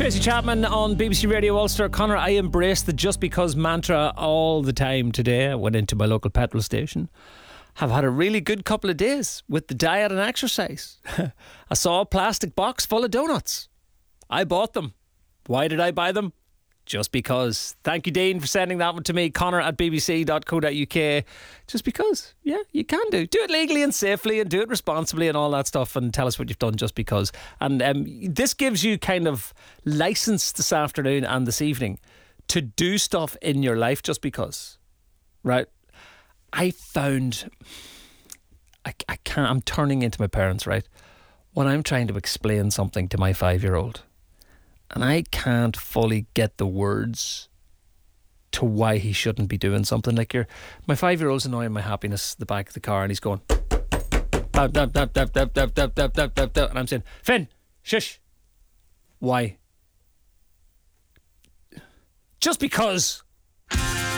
Tracy Chapman on BBC Radio Ulster. Conor, I embraced the just because mantra all the time today. I went into my local petrol station. Have had a really good couple of days with the diet and exercise. I saw a plastic box full of donuts. I bought them. Why did I buy them? Just because. Thank you, Dean, for sending that one to me. Conor at bbc.co.uk. Just because. Yeah, you can do it legally and safely and do it responsibly and all that stuff, and tell us what you've done just because. And this gives you kind of license this afternoon and this evening to do stuff in your life just because. Right? I found I can't. I'm turning into my parents, right? When I'm trying to explain something to my 5-year-old and I can't fully get the words to why he shouldn't be doing something. Like my 5-year-old's annoying my happiness at the back of the car and he's going and I'm saying, Finn, shush. Why? Just because.